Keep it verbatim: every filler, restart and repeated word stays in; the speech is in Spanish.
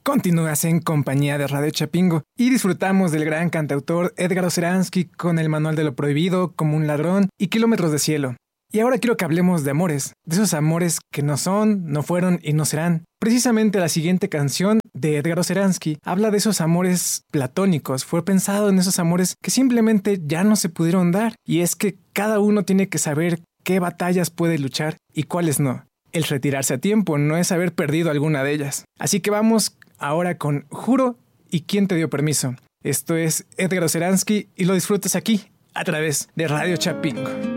Continúas en compañía de Radio Chapingo y disfrutamos del gran cantautor Edgar Oceransky con El Manual de lo Prohibido, Como un Ladrón y Kilómetros de Cielo. Y ahora quiero que hablemos de amores, de esos amores que no son, no fueron y no serán. Precisamente la siguiente canción de Edgar Oceransky habla de esos amores platónicos, fue pensado en esos amores que simplemente ya no se pudieron dar, y es que cada uno tiene que saber qué batallas puede luchar y cuáles no. El retirarse a tiempo no es haber perdido alguna de ellas. Así que vamos ahora con Juro y ¿Quién te dio permiso? Esto es Edgar Oceransky y lo disfrutas aquí a través de Radio Chapingo.